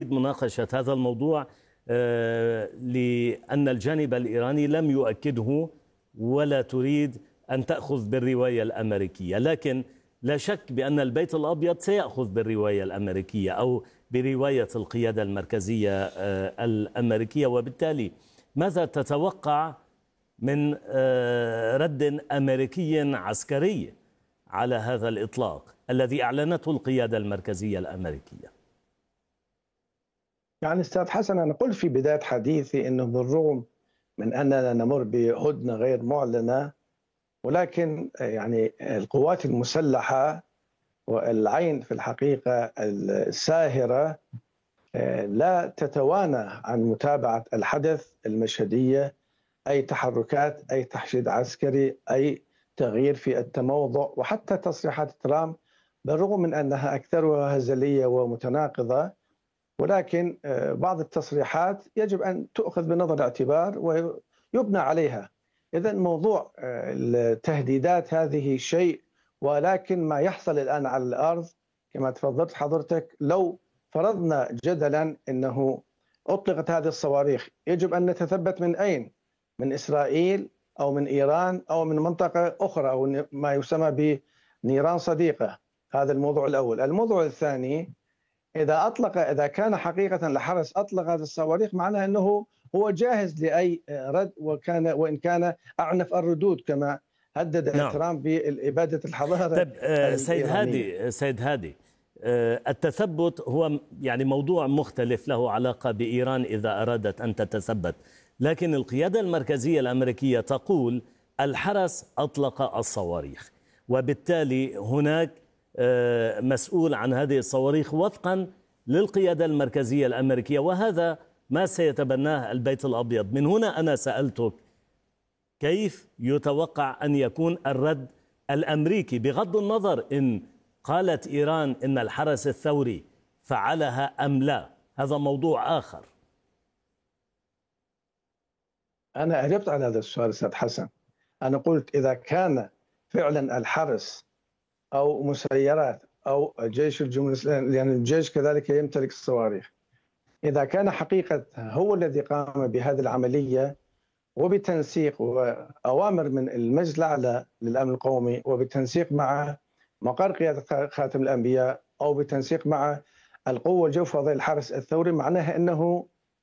أريد مناقشة هذا الموضوع لأن الجانب الإيراني لم يؤكده ولا تريد أن تأخذ بالرواية الأمريكية، لكن لا شك بأن البيت الأبيض سيأخذ بالرواية الأمريكية أو برواية القيادة المركزية الأمريكية. وبالتالي ماذا تتوقع من رد أمريكي عسكري على هذا الإطلاق الذي أعلنته القيادة المركزية الأمريكية؟ يعني أستاذ حسن، أنا قلت في بداية حديثي أنه بالرغم من أننا نمر بهدنة غير معلنة، ولكن يعني القوات المسلحة والعين في الحقيقة الساهرة لا تتوانى عن متابعة الحدث، المشهدية، أي تحركات، أي تحشيد عسكري، أي تغيير في التموضع، وحتى تصريحات ترامب بالرغم من أنها أكثرها هزلية ومتناقضة، ولكن بعض التصريحات يجب أن تؤخذ بنظر الاعتبار ويبنى عليها. إذن موضوع التهديدات هذه شيء، ولكن ما يحصل الآن على الأرض كما تفضلت حضرتك، لو فرضنا جدلا أنه أطلقت هذه الصواريخ، يجب أن نتثبت من أين؟ من إسرائيل أو من إيران أو من منطقة أخرى أو ما يسمى بنيران صديقة. هذا الموضوع الأول. الموضوع الثاني، إذا كان حقيقة الحرس أطلق هذه الصواريخ، معناه أنه هو جاهز لأي رد، وإن كان أعنف الردود كما هدد ترامب بإبادة الحضارة. طيب سيد هادي، التثبت هو يعني موضوع مختلف له علاقة بإيران إذا أرادت أن تتثبت، لكن القيادة المركزية الأمريكية تقول الحرس أطلق الصواريخ، وبالتالي هناك مسؤول عن هذه الصواريخ وفقا للقيادة المركزية الأمريكية، وهذا ما سيتبناه البيت الأبيض. من هنا أنا سألتك كيف يتوقع أن يكون الرد الأمريكي بغض النظر إن قالت إيران إن الحرس الثوري فعلها أم لا، هذا موضوع آخر. أنا أجبت على هذا السؤال أستاذ حسن. أنا قلت إذا كان فعلا الحرس أو مسيرات أو جيش الجمهورية الإسلامية، يعني الجيش كذلك يمتلك الصواريخ، إذا كان حقيقة هو الذي قام بهذه العملية وبتنسيق وأوامر من المجلس الأعلى للأمن القومي وبتنسيق مع مقر قيادة خاتم الأنبياء أو بتنسيق مع القوة الجوفة ضد الحرس الثوري، معناها أنه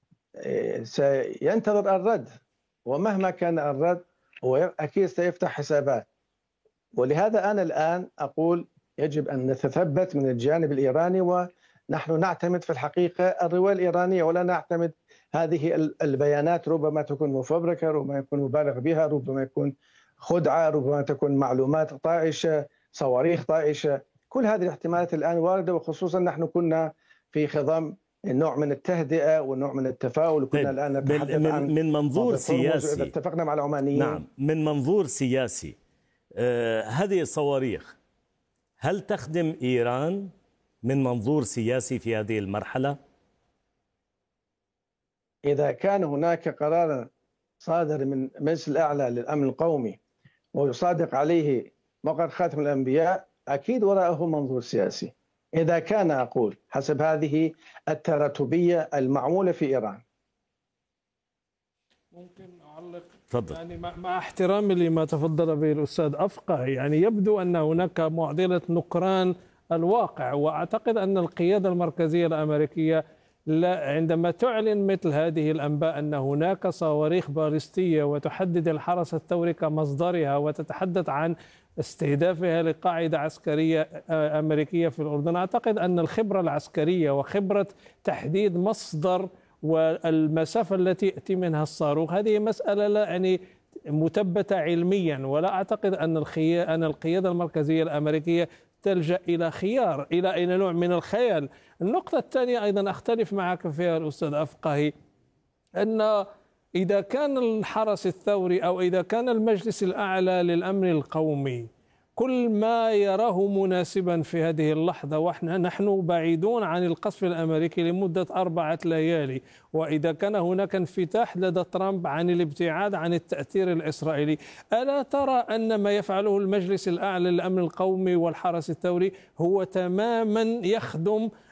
سينتظر الرد، ومهما كان الرد هو أكيد سيفتح حسابات. ولهذا أنا الآن أقول يجب أن نتثبت من الجانب الإيراني، ونحن نعتمد في الحقيقة الرواية الإيرانية ولا نعتمد هذه البيانات. ربما تكون مفبركة، ربما يكون مبالغ بها، ربما يكون خدعة، ربما تكون معلومات طائشة، صواريخ طائشة. كل هذه الاحتمالات الآن واردة، وخصوصا نحن كنا في خضم نوع من التهدئة ونوع من التفاؤل، وكنا الآن نتحدث عن من منظور سياسي. اتفقنا مع العمانيين. نعم، من منظور سياسي هذه الصواريخ هل تخدم إيران من منظور سياسي في هذه المرحلة؟ إذا كان هناك قرار صادر من المجلس الأعلى للأمن القومي ويصادق عليه مقر خاتم الأنبياء، أكيد وراءه منظور سياسي. إذا كان أقول حسب هذه التراتبية المعمولة في إيران. ممكن أعلق؟ تفضل. يعني مع احترامي لما تفضل به الأستاذ أفقه، يعني يبدو أن هناك معضلة نكران الواقع، وأعتقد أن القيادة المركزية الأمريكية عندما تعلن مثل هذه الأنباء أن هناك صواريخ باليستية وتحدد الحرس الثوري كمصدرها وتتحدث عن استهدافها لقاعدة عسكرية أمريكية في الأردن، أعتقد أن الخبرة العسكرية وخبرة تحديد مصدر والمسافة التي يأتي منها الصاروخ هذه مسألة لا يعني مثبتة علميا، ولا أعتقد أن القيادة المركزية الأمريكية تلجأ إلى خيار إلى نوع من الخيال. النقطة الثانية أيضا أختلف معك فيها الأستاذ أفقهي، أن إذا كان الحرس الثوري أو إذا كان المجلس الأعلى للأمن القومي كل ما يراه مناسبا في هذه اللحظة، ونحن بعيدون عن القصف الأمريكي لمدة 4 ليالي، وإذا كان هناك انفتاح لدى ترامب عن الابتعاد عن التأثير الإسرائيلي، ألا ترى أن ما يفعله المجلس الأعلى للأمن القومي والحرس الثوري هو تماما يخدم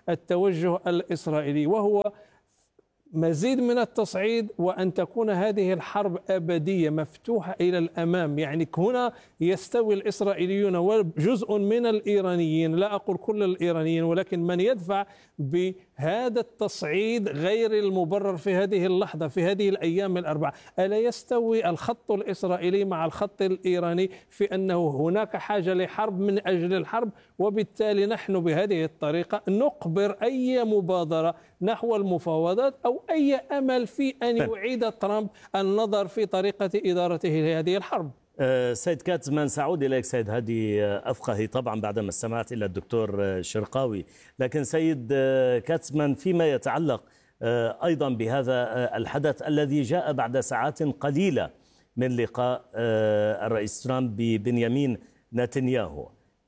التوجه الإسرائيلي، وهو مزيد من التصعيد، وأن تكون هذه الحرب أبدية مفتوحة إلى الأمام. يعني هنا يستوي الإسرائيليون وجزء من الإيرانيين، لا أقول كل الإيرانيين، ولكن من يدفع بهذا التصعيد غير المبرر في هذه اللحظة، في هذه الأيام الأربعة. ألا يستوي الخط الإسرائيلي مع الخط الإيراني في أنه هناك حاجة لحرب من أجل الحرب، وبالتالي نحن بهذه الطريقة نقبر أي مبادرة نحو المفاوضات أو أي أمل في أن يعيد ترامب النظر في طريقة إدارته لهذه الحرب. سيد كاتزمان، سأعود إليك سيد هادي أفقهي طبعا بعدما استمعت إلى الدكتور شرقاوي، لكن سيد كاتزمان فيما يتعلق أيضا بهذا الحدث الذي جاء بعد ساعات قليلة من لقاء الرئيس ترامب ببنيامين نتنياهو،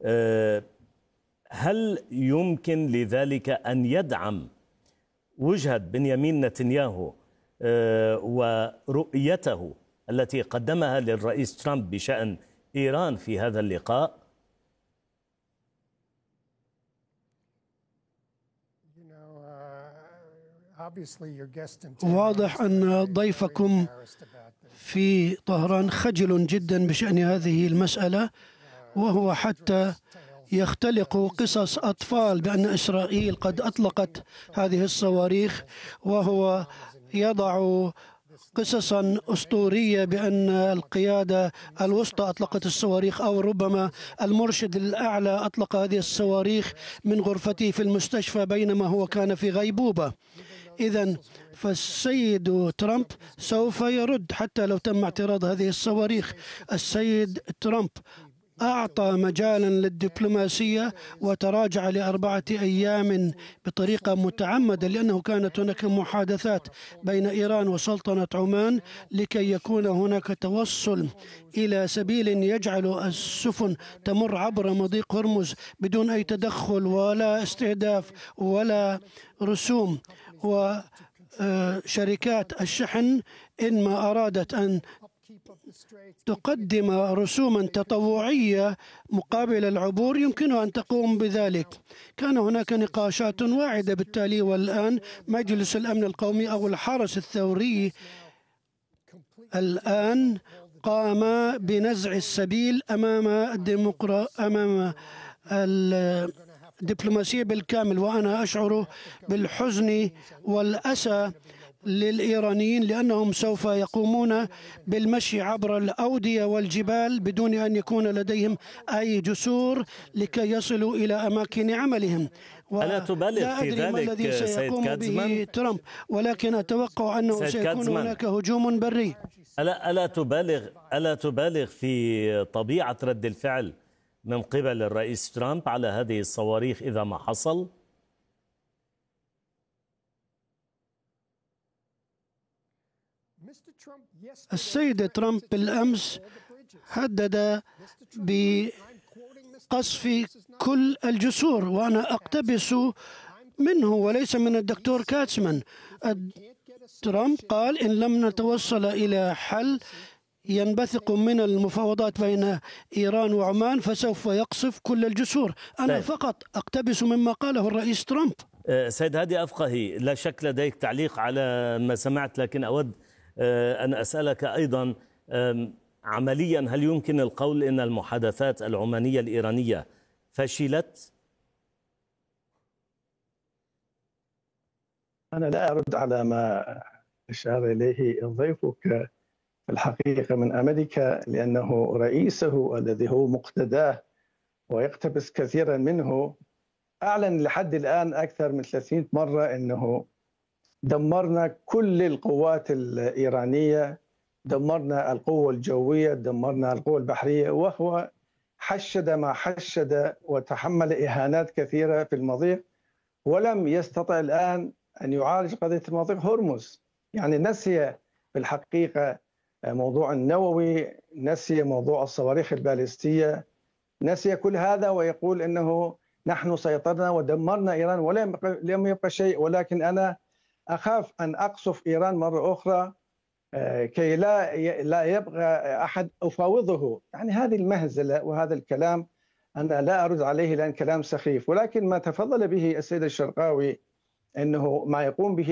هل يمكن لذلك أن يدعم وجهة بنيامين نتنياهو ورؤيته التي قدمها للرئيس ترامب بشأن إيران في هذا اللقاء؟ واضح أن ضيفكم في طهران خجل جدا بشأن هذه المسألة، وهو حتى يختلق قصص أطفال بأن إسرائيل قد أطلقت هذه الصواريخ، وهو يضع قصصا أسطورية بأن القيادة الوسطى أطلقت الصواريخ، أو ربما المرشد الأعلى أطلق هذه الصواريخ من غرفته في المستشفى بينما هو كان في غيبوبة. إذن فالسيد ترامب سوف يرد حتى لو تم اعتراض هذه الصواريخ. السيد ترامب أعطى مجالا للدبلوماسية وتراجع ل4 أيام بطريقة متعمدة، لأنه كانت هناك محادثات بين إيران وسلطنة عمان لكي يكون هناك توصل إلى سبيل يجعل السفن تمر عبر مضيق هرمز بدون أي تدخل ولا استهداف ولا رسوم. وشركات الشحن إنما أرادت أن تقدم رسوما تطوعية مقابل العبور يمكنها أن تقوم بذلك. كان هناك نقاشات واعدة بالتالي، والآن مجلس الأمن القومي أو الحرس الثوري الآن قام بنزع السبيل أمام الدبلوماسية بالكامل. وأنا أشعر بالحزن والأسى للإيرانيين لأنهم سوف يقومون بالمشي عبر الأودية والجبال بدون أن يكون لديهم أي جسور لكي يصلوا إلى أماكن عملهم. ألا تبالغ في ذلك سيد كاتزمان؟ ترامب، ولكن أتوقع أنه سيكون هناك هجوم بري. ألا تبالغ في طبيعة رد الفعل من قبل الرئيس ترامب على هذه الصواريخ إذا ما حصل؟ السيد ترامب بالأمس هدد بقصف كل الجسور، وأنا أقتبس منه وليس من الدكتور كاتزمان. ترامب قال إن لم نتوصل إلى حل ينبثق من المفاوضات بين إيران وعمان فسوف يقصف كل الجسور. أنا فقط أقتبس مما قاله الرئيس ترامب. سيد هادي أفقهي، لا شك لديك تعليق على ما سمعت، لكن أود أن أسألك أيضا عمليا هل يمكن القول أن المحادثات العمانية الإيرانية فشلت؟ أنا لا أرد على ما أشار إليه ضيفك في الحقيقة من أمريكا، لأنه رئيسه الذي هو مقتداه ويقتبس كثيرا منه أعلن لحد الآن أكثر من 300 مرة أنه دمرنا كل القوات الإيرانية، دمرنا القوة الجوية، دمرنا القوة البحرية، وهو حشد ما حشد وتحمل إهانات كثيرة في المضيق، ولم يستطع الآن أن يعالج قضية المضيق هرمز. يعني نسي في الحقيقة موضوع النووي، نسي موضوع الصواريخ البالستية، نسي كل هذا، ويقول أنه نحن سيطرنا ودمرنا إيران ولم يبقى شيء. ولكن أنا أخاف أن أقصف إيران مرة أخرى كي لا يبقى أحد أفاوضه. يعني هذه المهزلة وهذا الكلام أنا لا أرد عليه لأن كلام سخيف، ولكن ما تفضل به السيد الشرقاوي أنه ما يقوم به